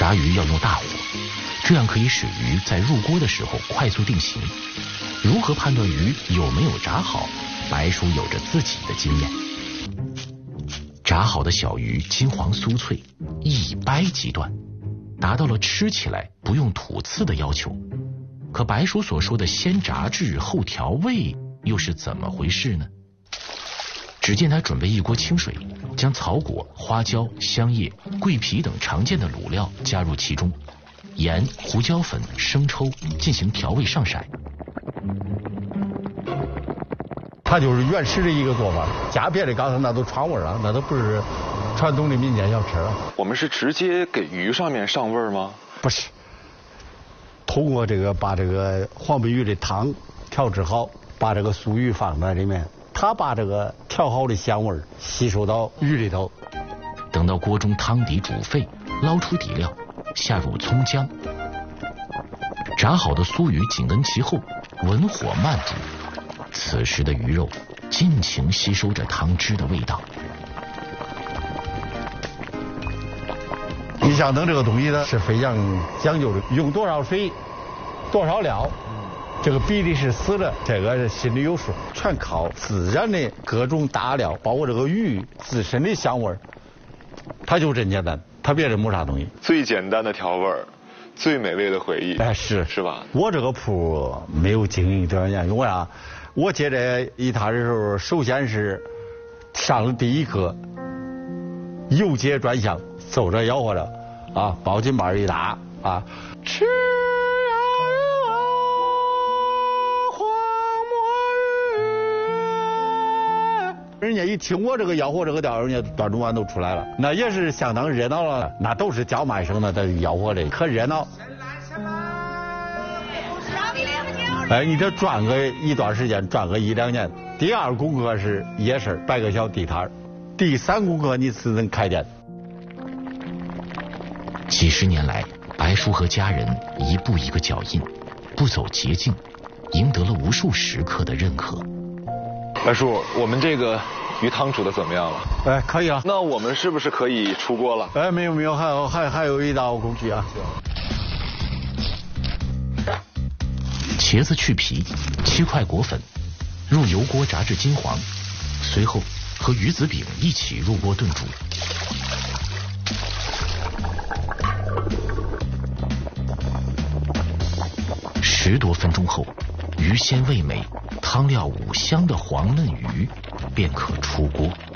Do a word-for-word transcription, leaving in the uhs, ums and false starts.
炸鱼要用大火，这样可以使鱼在入锅的时候快速定型。如何判断鱼有没有炸好，白叔有着自己的经验。炸好的小鱼金黄酥脆，一掰即断，达到了吃起来不用吐刺的要求。可白叔所说的先炸制后调味又是怎么回事呢？只见他准备一锅清水，将草果、花椒、香叶、桂皮等常见的卤料加入其中，盐、胡椒粉、生抽进行调味上色。 它就是原始的一个做法，加别的刚才那都串味啊，那都不是传统的民间小吃了。 我们是直接给鱼上面上味吗？ 不是，通过这个把这个黄鳜鱼的汤调制好，把这个酥鱼放在里面，它把这个调好的香味吸收到鱼里头。 等到锅中汤底煮沸，捞出底料，下入葱姜，炸好的酥鱼紧跟其后，文火慢煮。此时的鱼肉尽情吸收着汤汁的味道。 你想等这个东西呢，是非常讲究的，用多少水，多少料，这个比例是死的，这个心里有数，全靠自然的各种大料，包括这个鱼自身的香味，它就真简单，它别的没啥东西。 最简单的调味，最美味的回忆。 哎，是是吧？ 我这个铺没有经营多少年，因为啥？我接这一摊的时候，首先是上了第一课，游街专项，走着吆喝着，啊，包巾板一打，啊，吃呀人啊，黄墨鱼，人家一听我这个吆喝这个调，人家端中碗都出来了，那也是相当热闹了，那都是叫卖声的，在吆喝的，可热闹。哎，你这转个一段时间，转个一两年。第二功课是夜市摆个小地摊，第三功课你是能开店。 几十年来，白叔和家人一步一个脚印，不走捷径，赢得了无数食客的认可。 白叔，我们这个鱼汤煮的怎么样了？ 哎，可以了。 那我们是不是可以出锅了？ 哎，没有没有，还有还还有一道工序啊。 茄子去皮，切块裹粉，入油锅炸至金黄，随后和鱼子饼一起入锅炖煮。十多分钟后，鱼鲜味美，汤料五香的黄嫩鱼便可出锅。